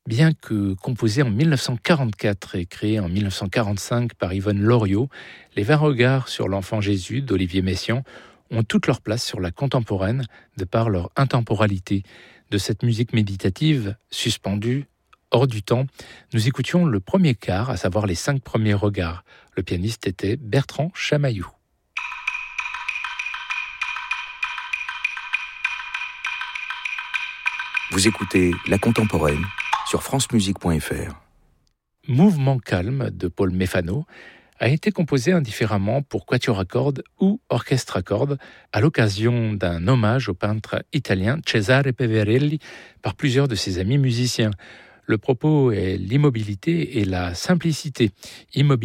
Bien que composé en 1944 et créé en 1945 par Yvonne Loriot, les 20 regards sur l'enfant Jésus d'Olivier Messiaen ont toute leur place sur la contemporaine de par leur intemporalité. De cette musique méditative, suspendue, hors du temps, nous écoutions le premier quart, à savoir les 5 premiers regards. Le pianiste était Bertrand Chamaillou. Vous écoutez La Contemporaine sur francemusique.fr. Mouvement calme de Paul Méfano a été composé indifféremment pour quatuor à cordes ou orchestre à cordes à l'occasion d'un hommage au peintre italien Cesare Peverelli par plusieurs de ses amis musiciens. Le propos est l'immobilité et la simplicité.